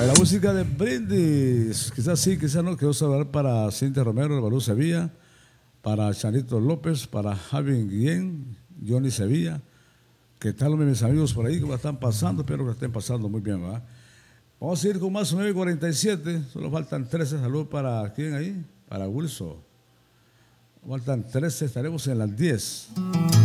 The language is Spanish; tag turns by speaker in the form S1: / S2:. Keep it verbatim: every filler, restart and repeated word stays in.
S1: la música de Brindis, quizás sí, quizás no, quiero saludar para Cintia Romero, Barú Sevilla, para Chanito López, para Javi Guillén, Johnny Sevilla. ¿Qué tal mis amigos por ahí que la están pasando? Espero que la estén pasando muy bien, ¿verdad? Vamos a ir con más nueve cuarenta y siete, solo faltan trece. Saludos para quién ahí, para Wilson. Faltan trece, estaremos en las diez.